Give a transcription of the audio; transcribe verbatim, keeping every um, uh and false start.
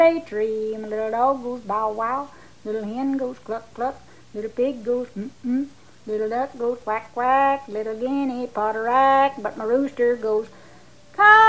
tree. My little dog goes bow wow. Little hen goes cluck cluck. Little pig goes mm mm. Little duck goes quack quack. Little guinea potter rack. But my rooster goes caw.